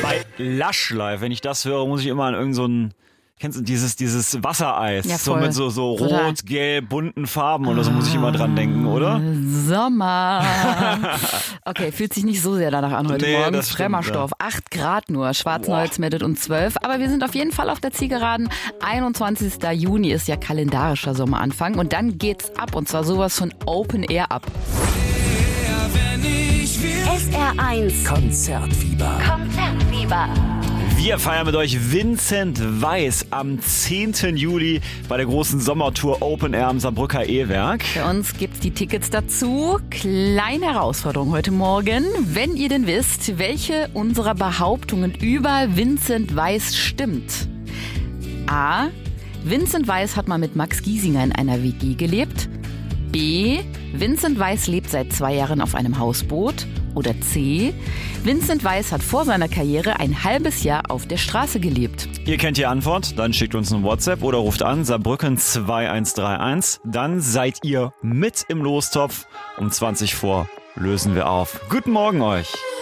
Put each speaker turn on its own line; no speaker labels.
Bei Lush Life, wenn ich das höre, muss ich immer an irgend so ein, kennst du dieses Wassereis?
Ja,
so
voll.
mit so
Total.
rot, gelb, bunten Farben oder so muss ich immer dran denken, oder?
Sommer. Okay, fühlt sich nicht so sehr danach an heute
Nee,
Morgen.
das stimmt,
Fremmerstoff, 8 Grad nur. Schwarzholz meldet uns 12. Aber wir sind auf jeden Fall auf der Zielgeraden. 21. Juni ist ja kalendarischer Sommeranfang. Und dann geht's ab. Und zwar sowas von Open Air ab.
SR1
Konzertfieber.
Wir feiern mit euch Vincent Weiss am 10. Juli bei der großen Sommertour Open Air am Saarbrücker E-Werk.
Für uns gibt's die Tickets dazu. Kleine Herausforderung heute Morgen. Wenn ihr denn wisst, welche unserer Behauptungen über Vincent Weiss stimmt. A. Vincent Weiss hat mal mit Max Giesinger in einer WG gelebt. B. Vincent Weiss lebt seit 2 Jahren auf einem Hausboot. Oder C. Vincent Weiss hat vor seiner Karriere ein halbes Jahr auf der Straße gelebt.
Ihr kennt die Antwort, dann schickt uns ein WhatsApp oder ruft an, Saarbrücken 2131. Dann seid ihr mit im Lostopf. Um 20 vor lösen wir auf. Guten Morgen euch.